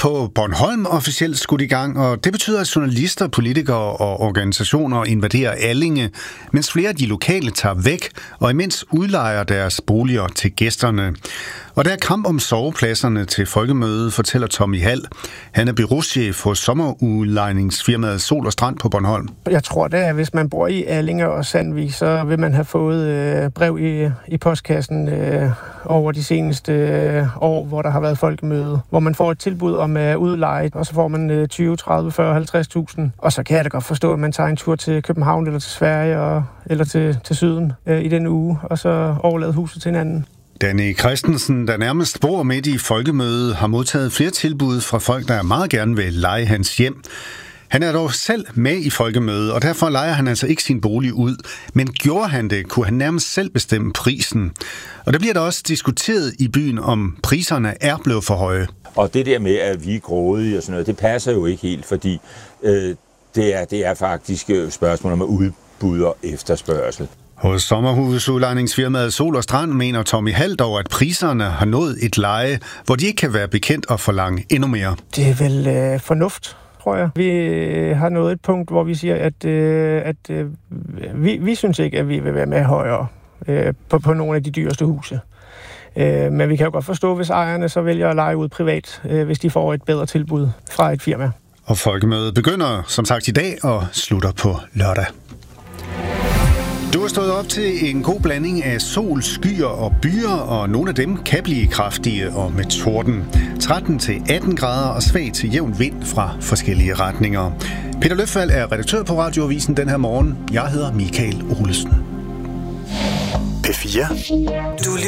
på Bornholm officielt skudt i gang, og det betyder, at journalister, politikere og organisationer invaderer Allinge, mens flere af de lokale tager væk, og imens udlejer deres boliger til gæsterne. Og der er kamp om sovepladserne til folkemødet, fortæller Tommy Hall. Han er bureauchef hos sommerudlejningsfirmaet Sol og Strand på Bornholm. Jeg tror da, at hvis man bor i Allinge og Sandvig, så vil man have fået brev i postkassen over de seneste år, hvor der har været folkemøde, hvor man får et tilbud om at udleje, og så får man 20, 30, 40, 50.000. Og så kan jeg da godt forstå, at man tager en tur til København eller til Sverige eller til Syden i den uge, og så overlader huset til hinanden. Danny Christensen, der nærmest bor midt i folkemødet, har modtaget flere tilbud fra folk, der meget gerne vil leje hans hjem. Han er dog selv med i folkemødet, og derfor lejer han altså ikke sin bolig ud. Men gjorde han det, kunne han nærmest selv bestemme prisen. Og der bliver der også diskuteret i byen, om priserne er blevet for høje. Og det der med, at vi er grådige og sådan noget, det passer jo ikke helt, fordi det er faktisk spørgsmål om udbud og efterspørgsel. Hos sommerhusudlejningsfirmaet Sol og Strand mener Tommy Hall dog, at priserne har nået et leje, hvor de ikke kan være bekendt og forlange endnu mere. Det er vel fornuft, tror jeg. Vi har nået et punkt, hvor vi siger, at vi synes ikke, at vi vil være med højere på nogle af de dyreste huse. Men vi kan jo godt forstå, hvis ejerne så vælger at leje ud privat, hvis de får et bedre tilbud fra et firma. Og folkemødet begynder som sagt i dag og slutter på lørdag. Du har stået op til en god blanding af sol, skyer og byer, og nogle af dem kan blive kraftige og med torden. 13-18 grader og svag til jævn vind fra forskellige retninger. Peter Løfvald er redaktør på Radioavisen den her morgen. Jeg hedder Michael Olesen. P4.